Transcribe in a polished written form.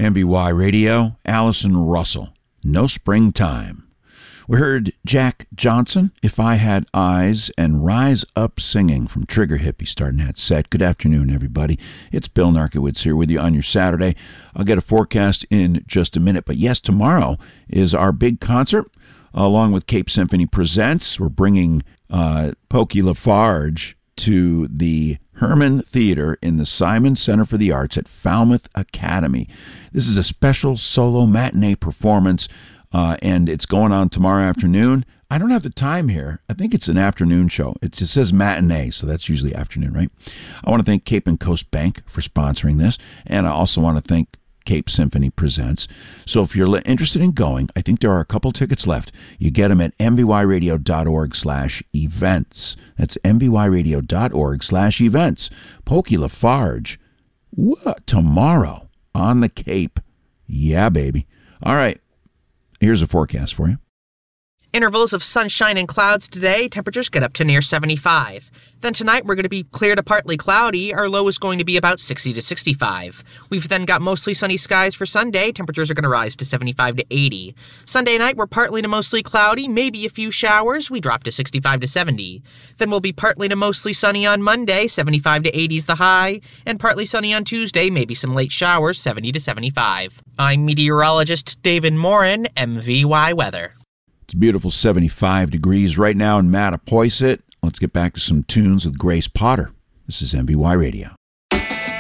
MBY Radio, Allison Russell, No Springtime. We heard Jack Johnson, If I Had Eyes, and Rise Up Singing from Trigger Hippie starting that set. Good afternoon, everybody. It's Bill Narkowitz here with you on your Saturday. I'll get a forecast in just a minute. But yes, tomorrow is our big concert, along with Cape Symphony Presents. We're bringing Pokey Lafarge to the Herman Theater in the Simon Center for the Arts at Falmouth Academy. This is a special solo matinee performance, and it's going on tomorrow afternoon. I don't have the time here. I think it's an afternoon show. It says matinee, so that's usually afternoon, right? I want to thank Cape and Coast Bank for sponsoring this, and I also want to thank Cape Symphony Presents. So if you're interested in going, I think there are a couple tickets left. You get them at mbyradio.org/events. That's mbyradio.org/events. Pokey Lafarge, what? Tomorrow on the Cape. Yeah, baby. All right. Here's a forecast for you. Intervals of sunshine and clouds today. Temperatures get up to near 75. Then tonight we're going to be clear to partly cloudy. Our low is going to be about 60 to 65. We've then got mostly sunny skies for Sunday. Temperatures are going to rise to 75 to 80. Sunday night we're partly to mostly cloudy, maybe a few showers. We drop to 65 to 70. Then we'll be partly to mostly sunny on Monday, 75 to 80 is the high, and partly sunny on Tuesday, maybe some late showers, 70 to 75. I'm meteorologist David Morin, MVY Weather. It's a beautiful 75 degrees right now in Mattapoisett. Let's get back to some tunes with Grace Potter. This is MBY Radio.